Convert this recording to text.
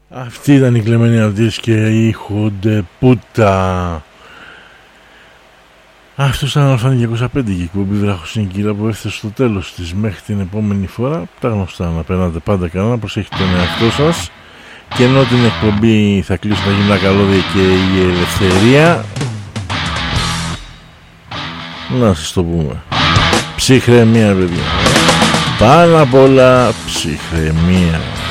Αυτή ήταν η Κλεμμένη Αυδής και η Χοντεπούτα. Αυτός ήταν ο Φάνη 205 και η εκπομπή Βραχοσυνικύλα που έφτασε στο τέλος της. Μέχρι την επόμενη φορά, τα γνωστά, να περνάτε πάντα καλά, να προσέχετε τον εαυτό σας. Και ενώ την εκπομπή θα κλείσουν τα γυμνά καλώδια και η ελευθερία, να σας το πούμε, ψυχραιμία παιδιά, πάνω απ' όλα ψυχραιμία.